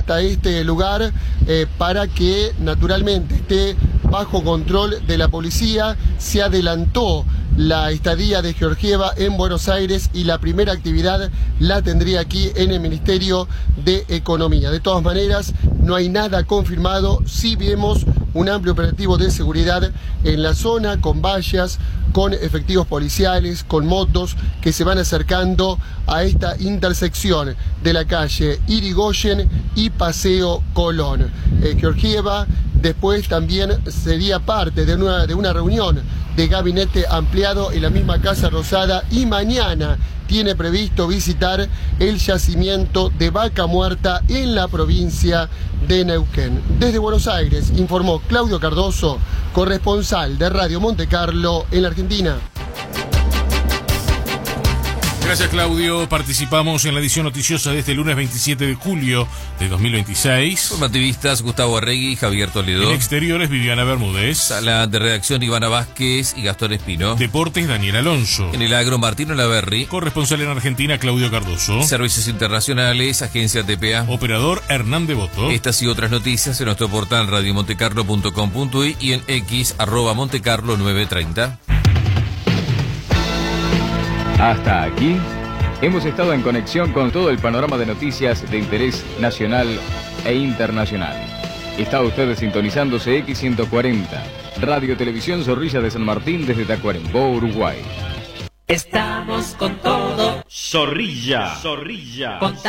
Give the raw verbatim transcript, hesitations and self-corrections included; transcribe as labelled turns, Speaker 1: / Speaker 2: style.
Speaker 1: hasta este lugar eh, para que naturalmente esté bajo control de la policía. Se adelantó la estadía de Georgieva en Buenos Aires y la primera actividad la tendría aquí en el Ministerio de Economía. De todas maneras, no hay nada confirmado. Sí vemos un amplio operativo de seguridad en la zona, con vallas, con efectivos policiales, con motos que se van acercando a esta intersección de la calle Irigoyen y Paseo Colón. Eh, Georgieva después también sería parte de una, de una reunión de gabinete ampliado en la misma Casa Rosada, y mañana tiene previsto visitar el yacimiento de Vaca Muerta en la provincia de Neuquén. Desde Buenos Aires informó Claudio Cardoso, corresponsal de Radio Monte Carlo en la Argentina.
Speaker 2: Gracias, Claudio. Participamos en la edición noticiosa de este lunes veintisiete de julio de dos mil veintiséis.
Speaker 3: Formativistas Gustavo Arregui y Javier Toledo.
Speaker 2: En exteriores, Viviana Bermúdez.
Speaker 3: Sala de redacción, Ivana Vázquez y Gastón Espino.
Speaker 2: Deportes, Daniel Alonso.
Speaker 3: En el agro, Martino Laverri.
Speaker 2: Corresponsal en Argentina, Claudio Cardoso.
Speaker 3: Servicios internacionales, Agencia T P A.
Speaker 2: Operador, Hernán Devoto.
Speaker 3: Estas y otras noticias en nuestro portal radio montecarlo punto com punto uy y en X, arroba montecarlo nueve treinta.
Speaker 4: Hasta aquí hemos estado en conexión con todo el panorama de noticias de interés nacional e internacional. Está usted sintonizándose X ciento cuarenta, Radio Televisión Zorrilla de San Martín desde Tacuarembó, Uruguay.
Speaker 5: Estamos con todo.
Speaker 6: Zorrilla, Zorrilla.
Speaker 5: Con